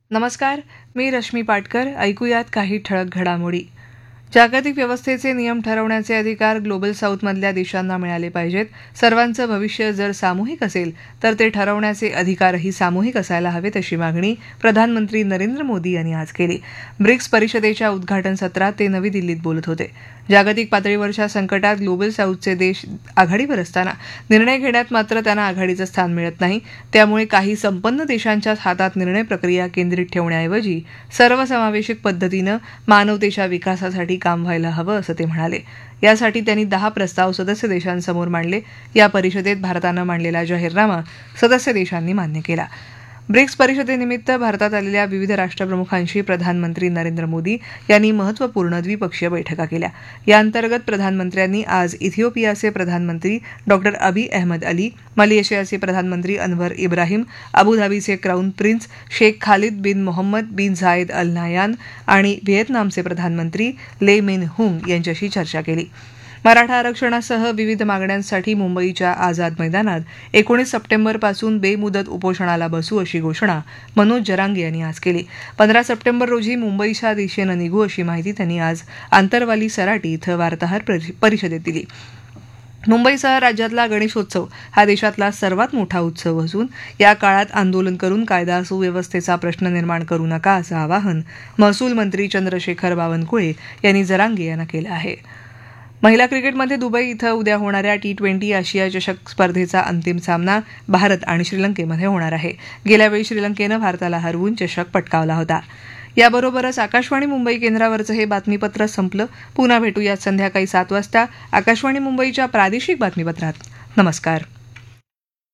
नमस्कार, मी रश्मी पाटकर. ऐकूयात काही ठळक घडामोडी. जागतिक व्यवस्थेचे नियम ठरवण्याचे अधिकार ग्लोबल साऊथमधल्या देशांना मिळाले पाहिजेत. सर्वांचं भविष्य जर सामूहिक असेल तर ते ठरवण्याचे अधिकारही सामूहिक असायला हवेत, अशी मागणी प्रधानमंत्री नरेंद्र मोदी यांनी आज केली. ब्रिक्स परिषदेच्या उद्घाटन सत्रात ते नवी दिल्लीत बोलत होते. जागतिक पातळीवरच्या संकटात ग्लोबल साऊथचे देश आघाडीवर असताना निर्णय घेण्यात मात्र त्यांना आघाडीचं स्थान मिळत नाही. त्यामुळे काही संपन्न देशांच्याच हातात निर्णय प्रक्रिया केंद्रित ठेवण्याऐवजी सर्वसमावेशक पद्धतीनं मानवतेच्या विकासासाठी काम व्हायला हवं, असं ते म्हणाले. यासाठी त्यांनी 10 प्रस्ताव सदस्य देशांसमोर मांडले. या परिषदेत भारतानं मांडलेला जाहीरनामा सदस्य देशांनी मान्य केला. ब्रिक्स परिषदेनिमित्त भारतात आलेल्या विविध राष्ट्रप्रमुखांशी प्रधानमंत्री नरेंद्र मोदी यांनी महत्त्वपूर्ण द्विपक्षीय बैठका केल्या. याअंतर्गत प्रधानमंत्र्यांनी आज इथिओपियाचे प्रधानमंत्री डॉ. अबी अहमद अली, मलेशियाचे प्रधानमंत्री अनवर इब्राहिम, अबुधाबीचे क्राऊन प्रिन्स शेख खालिद बिन मोहम्मद बिन झायेद अल नाहयान आणि व्हिएतनामचे प्रधानमंत्री ले मिन हुंग यांच्याशी चर्चा केली. मराठा आरक्षणासह विविध मागण्यांसाठी मुंबईच्या आझाद मैदानात 19 सप्टेंबरपासून बेमुदत उपोषणाला बसू, अशी घोषणा मनोज जरांगे यांनी आज केली. 15 सप्टेंबर रोजी मुंबईच्या दिशेनं निघू, अशी माहिती त्यांनी आज आंतरवाली सराटी इथं वार्ताहर परिषदेत दिली. मुंबईसह राज्यातला गणेशोत्सव हा देशातला सर्वात मोठा उत्सव असून या काळात आंदोलन करून कायदा सुव्यवस्थेचा प्रश्न निर्माण करू नका, असं आवाहन महसूल मंत्री चंद्रशेखर बावनकुळे यांनी जरांगे यांना केलं आहे. महिला क्रिकेटमध्ये दुबई इथं उद्या होणाऱ्या T20 आशिया चषक स्पर्धेचा अंतिम सामना भारत आणि श्रीलंकेमध्ये होणार आहे. गेल्या वेळी श्रीलंकेनं भारताला हरवून चषक पटकावला होता. याबरोबरच आकाशवाणी मुंबई केंद्रावरचं हे बातमीपत्र संपलं. पुन्हा भेटूयात संध्याकाळी 7 वाजता आकाशवाणी मुंबईच्या प्रादेशिक बातमीपत्रात. नमस्कार.